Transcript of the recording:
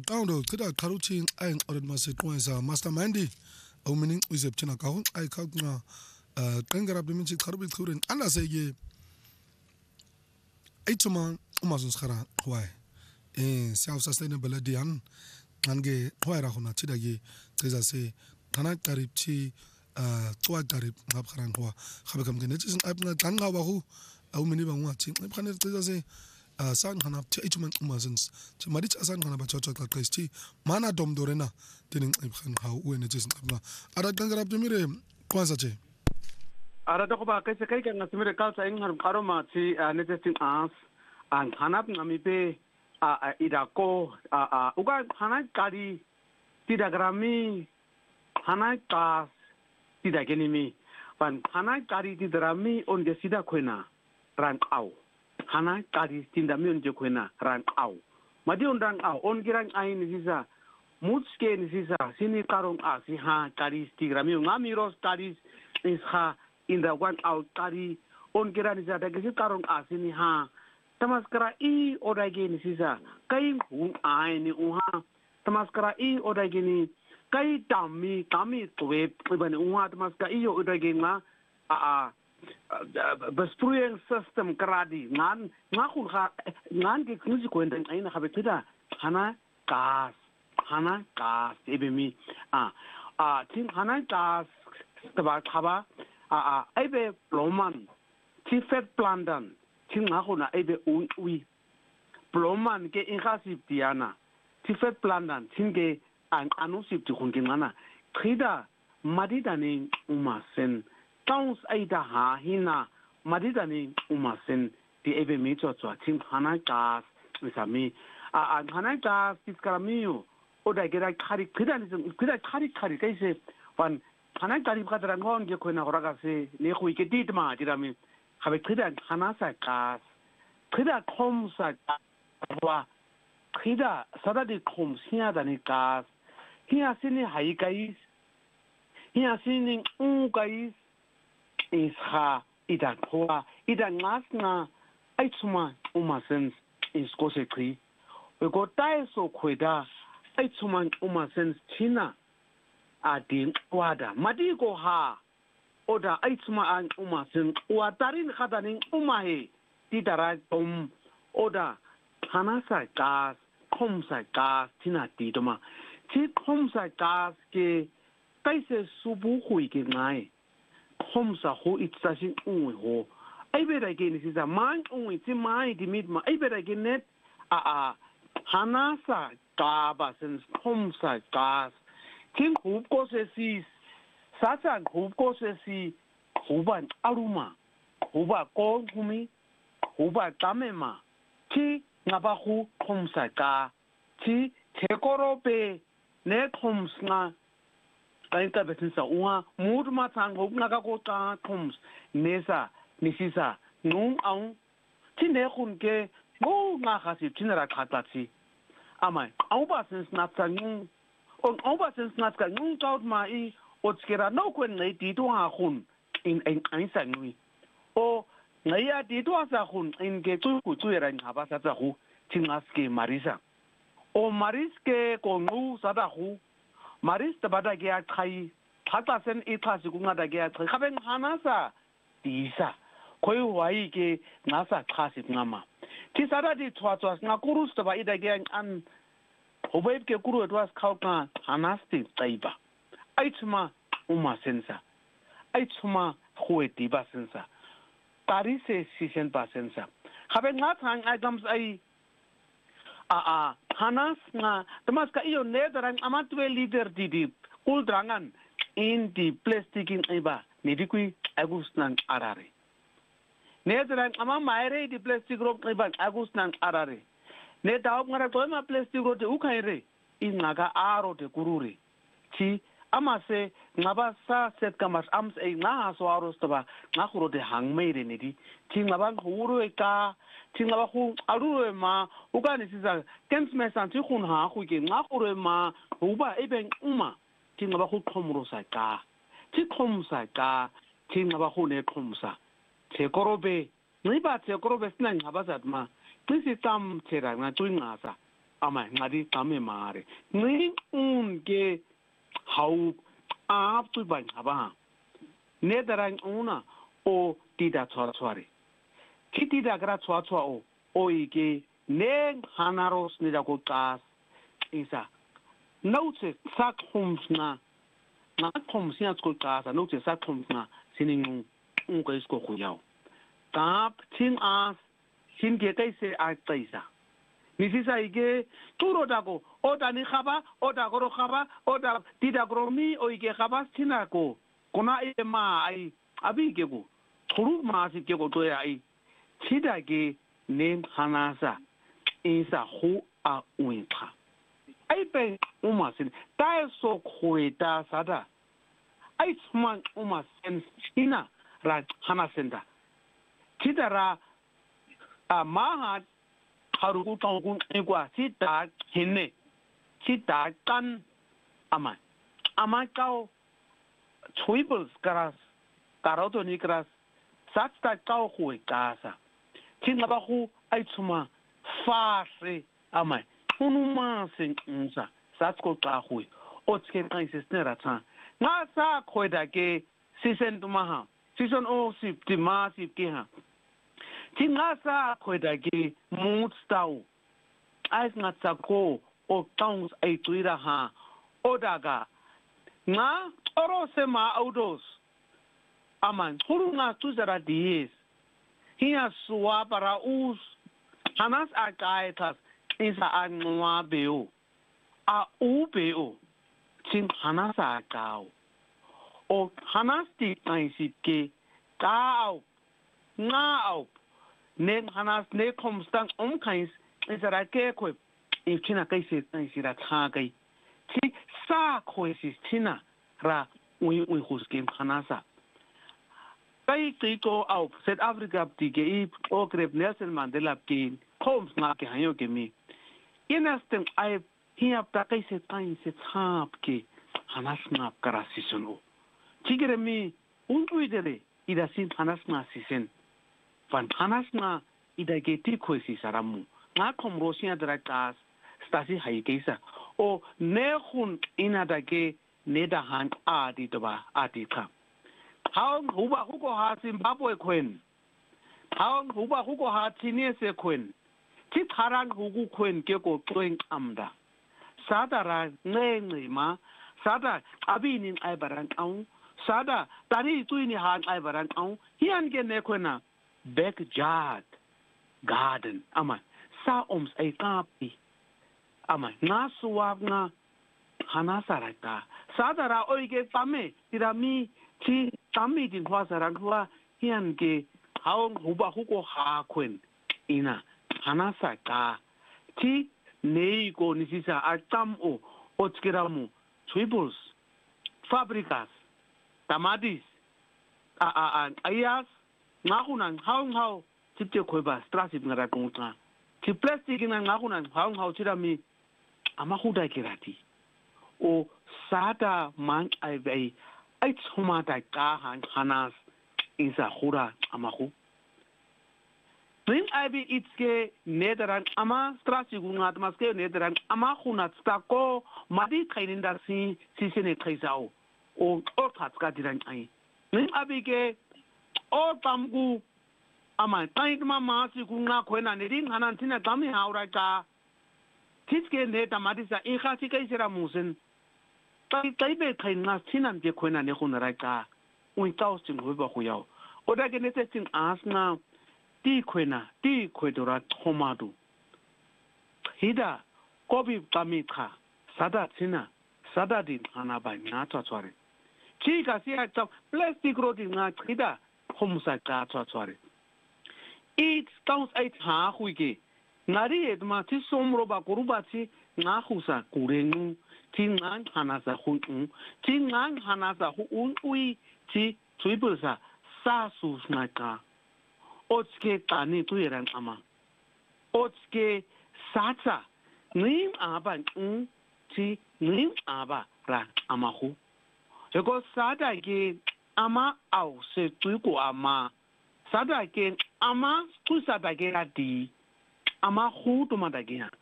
qawndo chida qaruthi ayinqolet maseqwesa mastermindy awumini izebthina kaho ayikhaqa qengera biminchi qarubi churen alaseke ayithuma umazunskara qwai self sustainability an ngange qwaira khona thida ke qiza se thana qaripthi qwa qarip ngapharan qwa khabe kamke nethi sinqapha qanqa ba hu awumini bangwathi nqiphanele qiza se san khana thi ayithuma umazins thi madithi asan khana bathotho qaqesti mana domdorena tining qiphan ha uene thi sinqapha ara qengera bimire qwaza je ara to ba ke se kai ka ngasimire ka sa ingar qaroma thi netesting as an khanap ngami pe idako uga khana kari tidagrami khana ka tidagenimi pan khana kari tidrami on de sida khoina ran au khana kari tindami on de khoina ran au madi on ran au on girang ai ni sisa mutske ni sisa sini karong si ha kari tigrami ngami ros kari is ha in the one out kari on girani sa da gesi karong sini ha tamaskara I odageni sisa kai hung ai ni uha tamaskara I odageni kai tammi kami twe ibani uha tamaskara I odageni nga bespruying system kradi ngan khun kha ngan ke knusi ko enden aina khabe tida hana gas ebemi tin hana gas taba khaba aibe ploman ti fet plandan tin nga khona ebe ui ploman ke inkhasip diana ti fet plandan tin ke anusip ti khun ke ngana khida madidani umasen towns aida ha hina madidani umasen ti ebe mito to tin hana gas misami hana gas tiskaramiyo oda gera khari khari kaise wan hana kari khadra ngon ke khona horaga se ne khu ke ditma dirami khabe khida hana sa gas khida khom sa wa khida sada de khom sia da ni gas hia sini hai kais hia sini kais is ha ida khoa ida ngasna aitsuma umasens is kosekri we go tai so khweda aitsuma umasens china adin wada madiko ha oda aitsuma an umasen watarin khadanin umahe tidara tom oda hanasa gas khomsa gas tina tidoma ti khomsa gas ke kaise subu hui ke ngai khomsa ho itsasin unwe ho aibera ke ni sisa man unwe ti mai dimit ma aibera ke net hanasa gabasen khomsa gas king hub ko se si sasan hub ko se si huban aruma huba ko humi huba tamema ti ngaba hu khomsa ka ti tekorope ne khomsna kaita betinsa uha mudma tang hub ngaka ko ta khoms nesa nisisa nung ang ti ne khun ke go nga khasi tinara khatati amai auba sens natang on oversense natka nung taut mai otskera no kwen nei ti to ha khun in sa ngui o nei ya ti to sa khun in ke tu ku tu era ngaba sa tsa hu tingaske marisa o mariske ko ngu sa da hu maris ta bada ke a khai thata sen I thasi ku ngada ke a khai khaben hana sa tisa khoi wai ke ngasa thasi ngama ti sada di thwa thwa nga kurus ta ba ida ke an Hobaib ke kuru etwas kauka hanasti taiba. Aituma umasensa. Aituma huetiba sensa. Tarise sisen pasensa. Habe ngatang items ai hanas nga tamaska iyo nederang amatwe leader didi kuldrangan in di plastikin iba nidikui agusnan arare. Nederang ama maire di plastic rock iba agusnan arare. Ne daw ngara to ma plastic rote ukhaire inaga aro de kururi ti amase ngaba sa set kamas ams e na so aros taba na khuro de hangmeire ne di ti ngaba khuro e ka ti ngaba khu aru ma ukani sisa kems me santi khun ha khu ke na khuro ma uba eben uma ti ngaba khu khomro sa ka ti khomsa ka ti ngaba khu ne khomsa te korobe ni ba te korobe sna ngaba zatma This is some terang na tuing asa. ama ngadi kame mare ngin unke hau ap tu ban haba ne darang una o tida tsware kiti da gra tswa o ike ne hanaros ni da ko kas isa note sakhumsna na khumsia ko kas note sakhumsna siningu unke isko khuyao tap tin as sin ke kaise a tsaisa nisisa ike turo dago oda ni khaba oda goro khaba oda tida gromi o ike khaba tinako kona e ma ai abi ke ko thuru ma si ke ko to ai tida ke nem hanasa isa hu a uinka ai pe umasin tai so khoita sada ai tsman umasin ina ra hanasenda tida ra a maha haruku tangkun igwa sita hinne sita kan ama kau tribals karas karoto ni karas satsta kau hui kasa tinga ba hu ai tsuma fase ama unuma sin unsa satko ka hui otske kan sistera ta nga sa khoida ke sisen tumaha sison o sip tima sip ke ha tinga sa khoida ke mood stau ais nga tsako o tongs ai tuira ha odaga nga oro se ma audos aman huru nga tuzara dies hia suwa para us hanas akaitas isa anwa beo a ubeo tin hanas akao o hanas ti ai ke kao ngao ne hanas ne komstang kais isara ke ko ifina kai se isira tha kai ti sa ko tina ra ui huskim hanasa kai ko au South Africa ti ke o grep Nelson Mandela ke koms na ke hayo ke mi inastem ai hiap ta kai se tap ke hanas na karasisuno tigere mi untuidere ida sin hanas na sisen van hanas na ida ke ti ko si saramu na kom rosia drakas stasi haikeisa o ne hun inada ke neda hand adi toba adi ka how huba huko ha Zimbabwe kwen how huba huko ha Tinese kwen ti tharang huku kwen ke ko twen amda sadara nge ma sada abinin ai barang au sada tari tuini han ai barang au hian ke ne kwena backyard garden ama sa oms ai kapi ama na suwag na hanasarata sadara oige pame tirami ti tami din hwasarangwa hian ke haong huba huko ha kwen ina hanasaka ti nei ko nisisa atam o otskiramu tribals fabricas tamadis ayas ngakunan haong tite khoba strasip ngara kontra ti plastic na ngakunan haong tirami amahuda kirati o sada man ai tsoma da ka hanas isa khura amahu Rin aibi itske nederan ama strasi gungat maske nederan ama khunat stako madi khaininda si sene khaisao o khatska diran ai rin abi ke o tamgu ama taitma ma si gunga khoina ne rin hanan tina tami haura ka tiske ne tamadi sa e khasi kai sera musen tai be khaina sinan be khoina ne khunara ka ui taus tin hoba khuyao oda ke ne testing asna ti kwedora tomadu hida kobi tamika sada tina sada din hanaba nyata tware chi ka si akta plastic rodi nga hida homsa ka tware it counts eight ha huige ngari edma ti somro ba kuruba ti nga husa kurengu ti ngang hanasa hu ti ngang hanasa hu ui ti tuibusa sa susnaka otske tani tuiran ama otske satsa nim aba ti nim aba ra amahu ego sada ke ama au se tuiko ama sada ke ama tu sada ke adi ama hu to madagia